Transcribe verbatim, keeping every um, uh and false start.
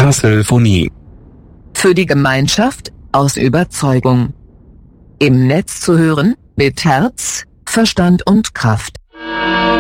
Tasselphonie. Für die Gemeinschaft, aus Überzeugung. Im Netz zu hören, mit Herz, Verstand und Kraft.